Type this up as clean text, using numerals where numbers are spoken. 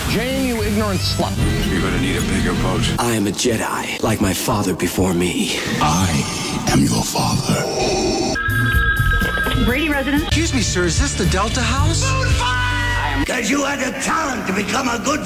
Jane, you ignorant slut. You're gonna need a bigger boat. I am a Jedi, like my father before me. I am your father. Brady residence. Excuse me, sir, is this the Delta House? Because you had the talent to become a good